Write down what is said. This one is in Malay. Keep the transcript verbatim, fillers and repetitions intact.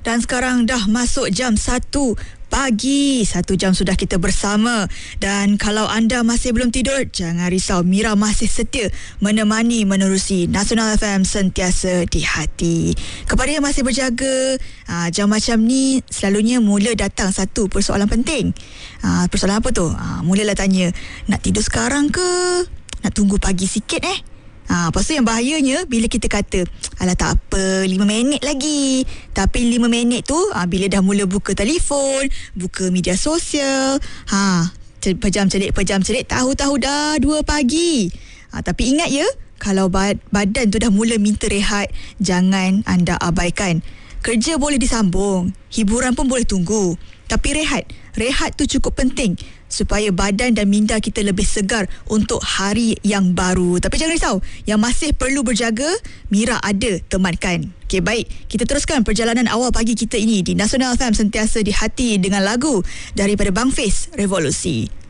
Dan sekarang dah masuk jam satu pagi. Satu jam sudah kita bersama. Dan kalau anda masih belum tidur, jangan risau. Mira masih setia menemani menerusi Nasional F M sentiasa di hati. Kepada yang masih berjaga, aa, jam macam ni selalunya mula datang satu persoalan penting. Aa, persoalan apa tu? Aa, mulalah tanya, nak tidur sekarang ke? Nak tunggu pagi sikit eh? Ha, lepas tu yang bahayanya bila kita kata, alah tak apa, lima minit lagi. Tapi lima minit tu ha, bila dah mula buka telefon, buka media sosial, ha, pejam celik, pejam celik, tahu-tahu dah dua pagi. Ha, tapi ingat ya, kalau bad, badan tu dah mula minta rehat, jangan anda abaikan. Kerja boleh disambung, hiburan pun boleh tunggu. Tapi rehat, rehat tu cukup penting supaya badan dan minda kita lebih segar untuk hari yang baru. Tapi jangan risau, yang masih perlu berjaga, Mira ada temankan. Okey, baik. Kita teruskan perjalanan awal pagi kita ini di Nasional F M sentiasa di hati dengan lagu daripada Bang Fiz, Revolusi.